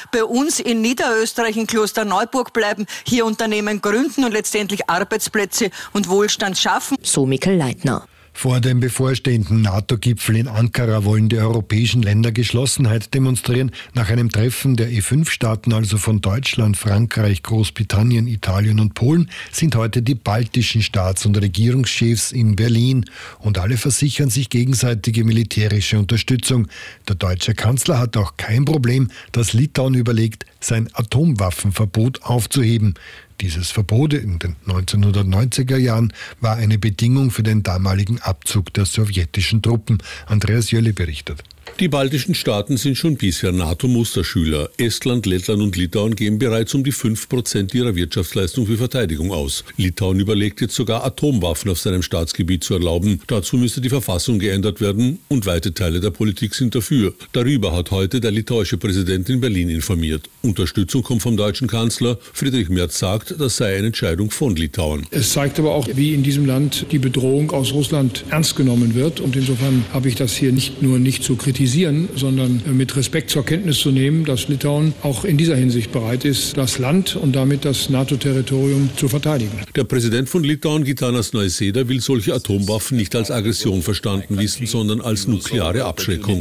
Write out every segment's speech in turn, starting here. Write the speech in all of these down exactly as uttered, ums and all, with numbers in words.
bei uns in Niederösterreich, in Klosterneuburg bleiben, hier Unternehmen gründen und letztendlich Arbeitsplätze und Wohlstand schaffen. So Mikkel Leitner. Vor dem bevorstehenden NATO-Gipfel in Ankara wollen die europäischen Länder Geschlossenheit demonstrieren. Nach einem Treffen der E fünf Staaten, also von Deutschland, Frankreich, Großbritannien, Italien und Polen, sind heute die baltischen Staats- und Regierungschefs in Berlin. Und alle versichern sich gegenseitige militärische Unterstützung. Der deutsche Kanzler hat auch kein Problem, dass Litauen überlegt, sein Atomwaffenverbot aufzuheben. Dieses Verbot in den neunzehnhundertneunziger Jahren war eine Bedingung für den damaligen Abzug der sowjetischen Truppen. Andreas Jölle berichtet. Die baltischen Staaten sind schon bisher NATO-Musterschüler. Estland, Lettland und Litauen geben bereits um die fünf Prozent ihrer Wirtschaftsleistung für Verteidigung aus. Litauen überlegt jetzt sogar, Atomwaffen auf seinem Staatsgebiet zu erlauben. Dazu müsste die Verfassung geändert werden und weite Teile der Politik sind dafür. Darüber hat heute der litauische Präsident in Berlin informiert. Unterstützung kommt vom deutschen Kanzler. Friedrich Merz sagt, das sei eine Entscheidung von Litauen. Es zeigt aber auch, wie in diesem Land die Bedrohung aus Russland ernst genommen wird. Und insofern habe ich das hier nicht nur nicht zu kritisieren, sondern mit Respekt zur Kenntnis zu nehmen, dass Litauen auch in dieser Hinsicht bereit ist, das Land und damit das NATO-Territorium zu verteidigen. Der Präsident von Litauen, Gitanas Nausėda, will solche Atomwaffen nicht als Aggression verstanden wissen, sondern als nukleare Abschreckung.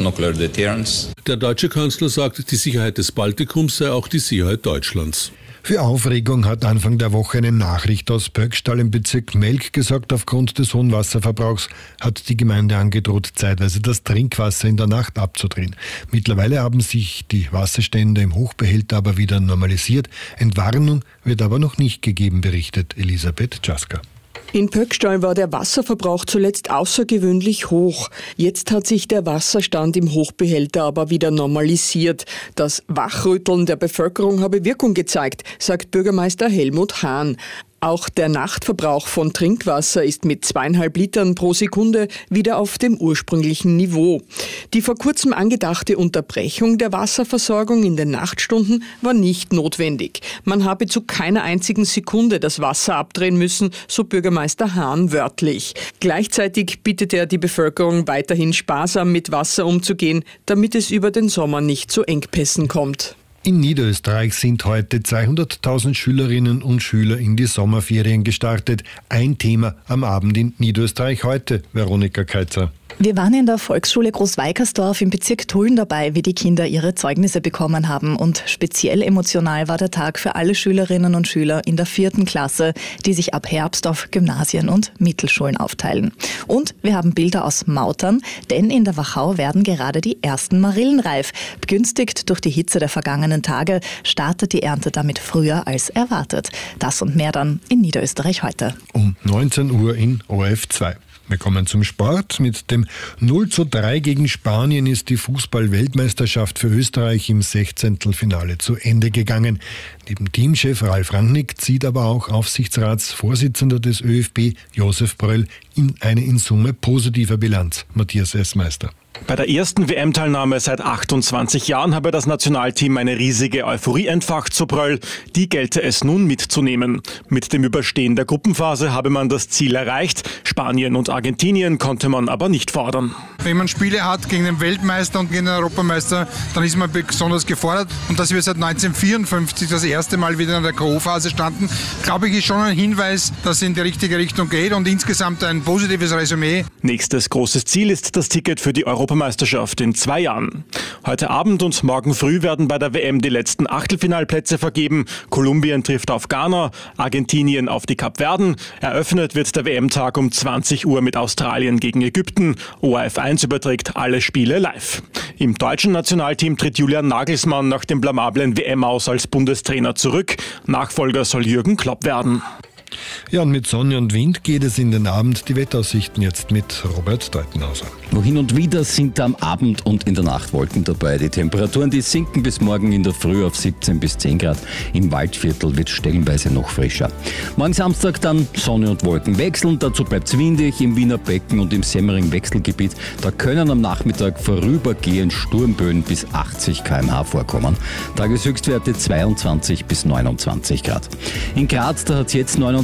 Der deutsche Kanzler sagt, die Sicherheit des Baltikums sei auch die Sicherheit Deutschlands. Für Aufregung hat Anfang der Woche eine Nachricht aus Pöckstall im Bezirk Melk gesorgt. Aufgrund des hohen Wasserverbrauchs hat die Gemeinde angedroht, zeitweise das Trinkwasser in der Nacht abzudrehen. Mittlerweile haben sich die Wasserstände im Hochbehälter aber wieder normalisiert. Entwarnung wird aber noch nicht gegeben, berichtet Elisabeth Czaska. In Pöckstall war der Wasserverbrauch zuletzt außergewöhnlich hoch. Jetzt hat sich der Wasserstand im Hochbehälter aber wieder normalisiert. Das Wachrütteln der Bevölkerung habe Wirkung gezeigt, sagt Bürgermeister Helmut Hahn. Auch der Nachtverbrauch von Trinkwasser ist mit zweieinhalb Litern pro Sekunde wieder auf dem ursprünglichen Niveau. Die vor kurzem angedachte Unterbrechung der Wasserversorgung in den Nachtstunden war nicht notwendig. Man habe zu keiner einzigen Sekunde das Wasser abdrehen müssen, so Bürgermeister Hahn wörtlich. Gleichzeitig bittet er die Bevölkerung weiterhin sparsam mit Wasser umzugehen, damit es über den Sommer nicht zu Engpässen kommt. In Niederösterreich sind heute zweihunderttausend Schülerinnen und Schüler in die Sommerferien gestartet. Ein Thema am Abend in Niederösterreich heute, Veronika Keitzer. Wir waren in der Volksschule Großweikersdorf im Bezirk Tulln dabei, wie die Kinder ihre Zeugnisse bekommen haben. Und speziell emotional war der Tag für alle Schülerinnen und Schüler in der vierten Klasse, die sich ab Herbst auf Gymnasien und Mittelschulen aufteilen. Und wir haben Bilder aus Mautern, denn in der Wachau werden gerade die ersten Marillen reif. Begünstigt durch die Hitze der vergangenen Tage startet die Ernte damit früher als erwartet. Das und mehr dann in Niederösterreich heute. Um neunzehn Uhr in O R F zwei. Wir kommen zum Sport. Mit dem null zu drei gegen Spanien ist die Fußball-Weltmeisterschaft für Österreich im Sechzehntelfinale zu Ende gegangen. Neben Teamchef Ralf Rangnick zieht aber auch Aufsichtsratsvorsitzender des ÖFB Josef Bröll in eine in Summe positive Bilanz. Matthias Essmeister. Bei der ersten W M-Teilnahme seit achtundzwanzig Jahren habe das Nationalteam eine riesige Euphorie entfacht, so Bröll. Die gelte es nun mitzunehmen. Mit dem Überstehen der Gruppenphase habe man das Ziel erreicht. Spanien und Argentinien konnte man aber nicht fordern. Wenn man Spiele hat gegen den Weltmeister und gegen den Europameister, dann ist man besonders gefordert. Und dass wir seit neunzehnhundertvierundfünfzig das erste Mal wieder in der K O-Phase standen, glaube ich, ist schon ein Hinweis, dass es in die richtige Richtung geht und insgesamt ein positives Resümee. Nächstes großes Ziel ist das Ticket für die Europameisterschaft. Europameisterschaft in zwei Jahren. Heute Abend und morgen früh werden bei der W M die letzten Achtelfinalplätze vergeben. Kolumbien trifft auf Ghana, Argentinien auf die Kapverden. Eröffnet wird der W M-Tag um zwanzig Uhr mit Australien gegen Ägypten. O R F eins überträgt alle Spiele live. Im deutschen Nationalteam tritt Julian Nagelsmann nach dem blamablen W M-Aus als Bundestrainer zurück. Nachfolger soll Jürgen Klopp werden. Ja, und mit Sonne und Wind geht es in den Abend. Die Wetteraussichten jetzt mit Robert Deutenhauser. Nur hin und wieder sind am Abend und in der Nacht Wolken dabei. Die Temperaturen, die sinken bis morgen in der Früh auf siebzehn bis zehn Grad. Im Waldviertel wird stellenweise noch frischer. Morgen Samstag dann Sonne und Wolken wechseln. Dazu bleibt es windig im Wiener Becken und im Semmering-Wechselgebiet. Da können am Nachmittag vorübergehend Sturmböen bis achtzig Kilometer pro Stunde vorkommen. Tageshöchstwerte zweiundzwanzig bis neunundzwanzig Grad. In Graz, da hat es jetzt neunundzwanzig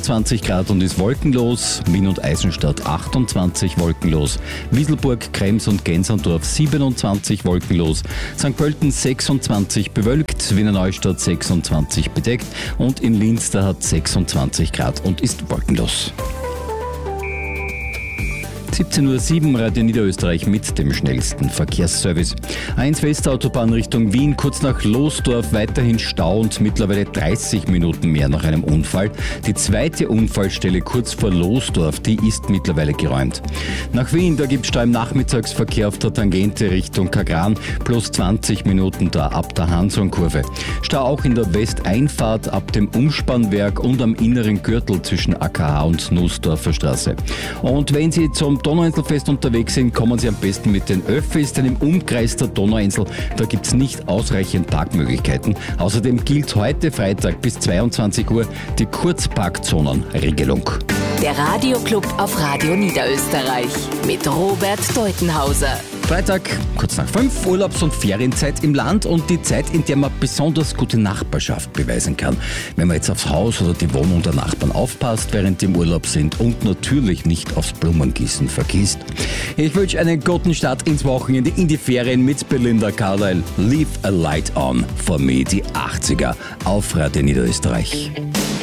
siebenundzwanzig Grad und ist wolkenlos. Wien und Eisenstadt achtundzwanzig, wolkenlos. Wieselburg, Krems und Gensandorf siebenundzwanzig, wolkenlos. Sankt Pölten sechsundzwanzig, bewölkt. Wiener Neustadt sechsundzwanzig, bedeckt. Und in Linz, da hat sechsundzwanzig Grad und ist wolkenlos. siebzehn Uhr sieben, Radio Niederösterreich mit dem schnellsten Verkehrsservice. A eins Westautobahn Richtung Wien, kurz nach Losdorf, weiterhin Stau und mittlerweile dreißig Minuten mehr nach einem Unfall. Die zweite Unfallstelle kurz vor Losdorf, die ist mittlerweile geräumt. Nach Wien, da gibt es Stau im Nachmittagsverkehr auf der Tangente Richtung Kagran, plus zwanzig Minuten da ab der Hanson-Kurve. Stau auch in der Westeinfahrt ab dem Umspannwerk und am inneren Gürtel zwischen A K H und Nussdorfer Straße. Und wenn Sie zum Donauinselfest unterwegs sind, kommen Sie am besten mit den Öffis, denn im Umkreis der Donauinsel, da gibt es nicht ausreichend Parkmöglichkeiten. Außerdem gilt heute Freitag bis zweiundzwanzig Uhr die Kurzparkzonenregelung. Der Radioclub auf Radio Niederösterreich mit Robert Deutenhauser. Freitag, kurz nach fünf, Urlaubs- und Ferienzeit im Land und die Zeit, in der man besonders gute Nachbarschaft beweisen kann. Wenn man jetzt aufs Haus oder die Wohnung der Nachbarn aufpasst, während die im Urlaub sind und natürlich nicht aufs Blumengießen vergisst. Ich wünsche einen guten Start ins Wochenende, in die Ferien mit Belinda Carlisle. Leave a light on. For me die achtziger auf Radio Niederösterreich.